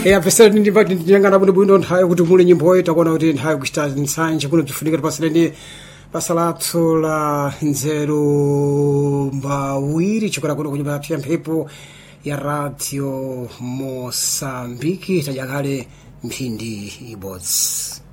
Pesa ndiyangana bwino nthawi kuti muli nyimbo itakuona kuti nthawi kuchita nsanje kuno bzifunika tipasileni basa lathu la nzeru mbawiri chikola kuno kunyumba ya mphepo ya radio Mosambiki tajakale mphindi ibodzi.